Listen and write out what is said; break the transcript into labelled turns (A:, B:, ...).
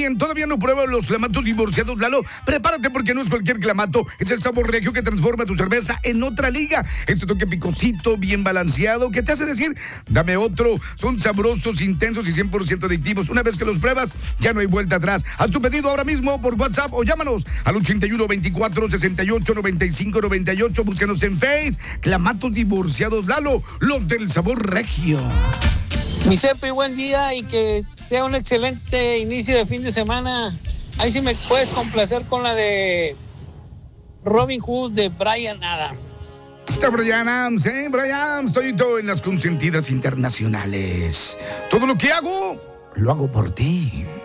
A: Bien, todavía no pruebo los clamatos divorciados, Lalo. Prepárate porque no es cualquier clamato. Es el sabor regio que transforma tu cerveza en otra liga. Este toque picosito, bien balanceado, que te hace decir, dame otro. Son sabrosos, intensos y 100% adictivos. Una vez que los pruebas, ya no hay vuelta atrás. Haz tu pedido ahora mismo por WhatsApp o llámanos al 81 24 68 95 98. Búscanos en Face. Clamatos divorciados, Lalo. Los del sabor regio.
B: Mi Cepi, buen día y que sea un excelente inicio de fin de semana. Ahí sí me puedes complacer con la de Robin Hood de Bryan Adams.
A: Está Bryan Adams, Bryan, estoy todo en las consentidas internacionales. Todo lo que hago, lo hago por ti.